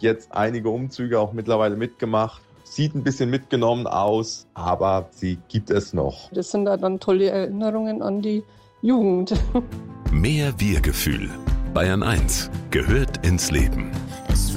jetzt einige Umzüge auch mittlerweile mitgemacht. Sieht ein bisschen mitgenommen aus, aber sie gibt es noch. Das sind dann tolle Erinnerungen an die Jugend. Mehr Wir-Gefühl. Bayern 1 gehört ins Leben.